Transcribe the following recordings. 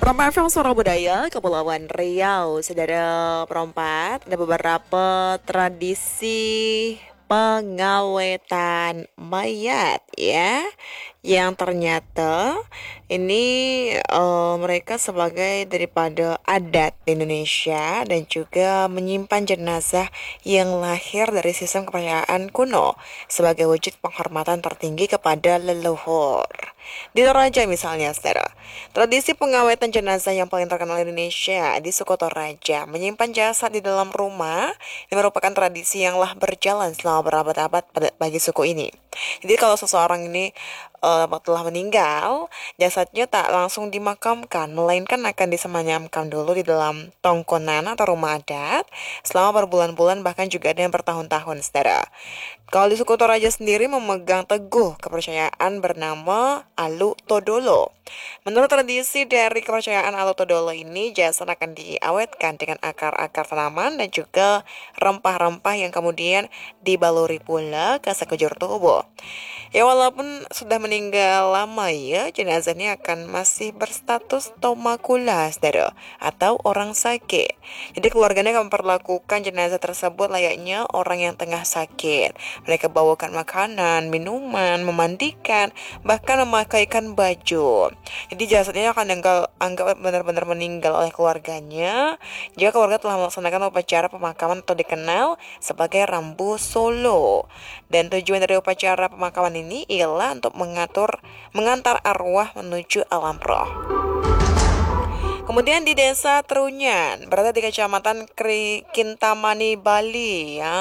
Perompak FM Suara Budaya Kepulauan Riau. Saudara perompak, ada beberapa tradisi pengawetan mayat ya, yang ternyata ini mereka sebagai daripada adat di Indonesia dan juga menyimpan jenazah yang lahir dari sistem kepercayaan kuno sebagai wujud penghormatan tertinggi kepada leluhur. Di Toraja misalnya, saudara, tradisi pengawetan jenazah yang paling terkenal di Indonesia di suku Toraja menyimpan jasad di dalam rumah yang merupakan tradisi yang telah berjalan selama berabad-abad bagi suku ini. Jadi kalau seseorang ini telah meninggal, jasadnya tak langsung dimakamkan, melainkan akan disemayamkan dulu di dalam tongkonan atau rumah adat selama berbulan-bulan bahkan juga ada yang bertahun-tahun, saudara. Kalau di suku Toraja sendiri memegang teguh kepercayaan bernama Alu Todolo. Menurut tradisi dari kepercayaan Alu Todolo ini, jasad akan diawetkan dengan akar-akar tanaman dan juga rempah-rempah yang kemudian dibaluri pula ke sekujur tubuh. Ya walaupun sudah meninggal lama ya, jenazahnya akan masih berstatus tomakula, saudara, atau orang sakit. Jadi keluarganya akan memperlakukan jenazah tersebut layaknya orang yang tengah sakit. Mereka bawakan makanan, minuman, memandikan, bahkan memakaikan baju. Jadi jasadnya akan anggap benar-benar meninggal oleh keluarganya jika keluarga telah melaksanakan upacara pemakaman atau dikenal sebagai Rambu Solo. Dan tujuan dari upacara pemakaman ini ialah untuk mengantar arwah menuju alam roh. Kemudian di desa Trunyan, berada di kecamatan Kintamani, Bali. Ya,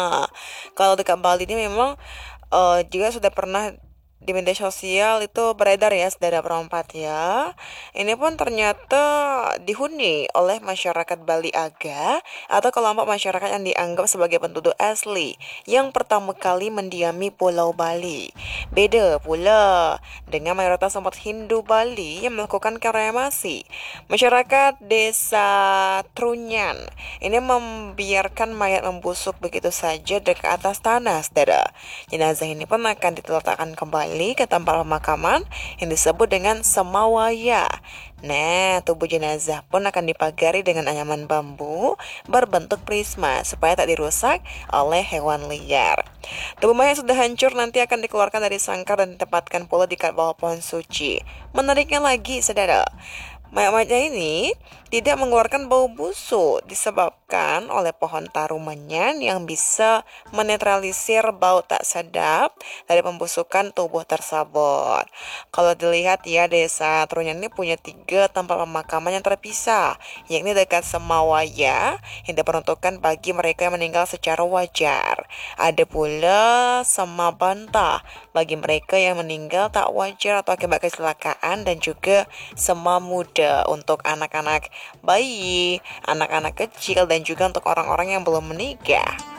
kalau dekat Bali ini memang juga sudah pernah di media sosial itu beredar ya, saudara perempat ya. Ini pun ternyata dihuni oleh masyarakat Bali Aga atau kelompok masyarakat yang dianggap sebagai penduduk asli yang pertama kali mendiami Pulau Bali. Beda pula dengan mayoritas umat Hindu Bali yang melakukan kremasi. Masyarakat desa Trunyan ini membiarkan mayat membusuk begitu saja dari atas tanah, saudara. Jenazah ini pun akan diletakkan kembali ke tempat pemakaman yang disebut dengan semawaya. Nah, tubuh jenazah pun akan dipagari dengan anyaman bambu berbentuk prisma supaya tak dirusak oleh hewan liar. Tubuh mayat sudah hancur nanti akan dikeluarkan dari sangkar dan ditempatkan pula di bawah pohon suci. Menariknya lagi, saudara, mayat-mayatnya ini tidak mengeluarkan bau busuk disebabkan oleh pohon tarumanyan yang bisa menetralisir bau tak sedap dari pembusukan tubuh tersebut. Kalau dilihat ya, desa Trunyan ini punya 3 tempat pemakaman yang terpisah, yakni dekat Semawaya yang diperuntukkan bagi mereka yang meninggal secara wajar. Ada pula Semabanta bagi mereka yang meninggal tak wajar atau akibat kecelakaan, dan juga Semamuda untuk anak-anak bayi, anak-anak kecil, dan juga untuk orang-orang yang belum menikah.